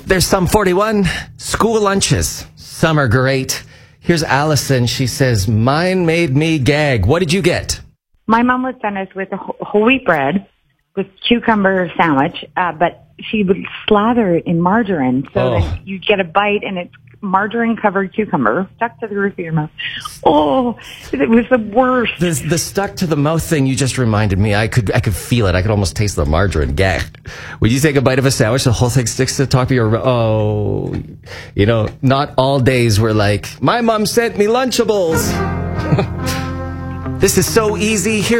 There's some 41. School lunches. Some are great. Here's Allison. She says, mine made me gag. What did you get? My mom would send us with a whole wheat bread with cucumber sandwich, but she would slather it in margarine so that you get a bite and it's margarine-covered cucumber stuck to the roof of your mouth. Oh, it was the worst. The stuck to the mouth thing you just reminded me. I could feel it. I could almost taste the margarine. Gag. Would you take a bite of a sandwich, the whole thing sticks to the top of your... Oh, you know, not all days were like, my mom sent me Lunchables. This is so easy. Here